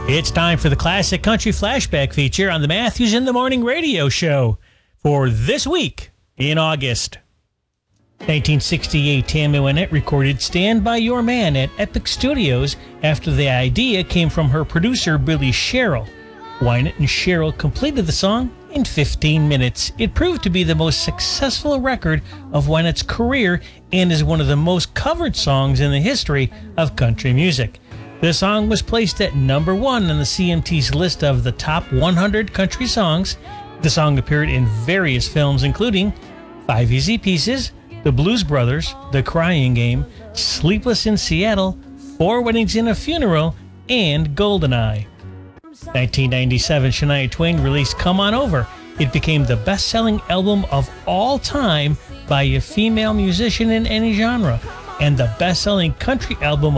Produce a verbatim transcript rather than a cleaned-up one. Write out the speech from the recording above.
It's time for the Classic Country Flashback feature on the Matthews in the Morning radio show for this week in August. nineteen sixty-eight, Tammy Wynette recorded Stand By Your Man at Epic Studios after the idea came from her producer Billy Sherrill. Wynette and Sherrill completed the song in fifteen minutes. It proved to be the most successful record of Wynette's career and is one of the most covered songs in the history of country music. The song was placed at number one on the C M T's list of the top one hundred country songs. The song appeared in various films including Five Easy Pieces, The Blues Brothers, The Crying Game, Sleepless in Seattle, Four Weddings and a Funeral, and Goldeneye. nineteen ninety-seven, Shania Twain released Come On Over. It became the best-selling album of all time by a female musician in any genre, and the best-selling country album